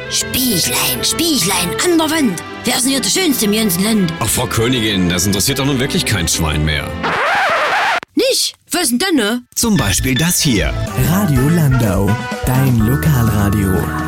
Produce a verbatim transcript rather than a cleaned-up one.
Spieglein, Spieglein an der Wand. Wer ist denn hier der Schönste im ganzen Land? Ach, Frau Königin, das interessiert doch nun wirklich kein Schwein mehr. Nicht? Was denn denn, ne? Zum Beispiel das hier. Radio Landau, dein Lokalradio.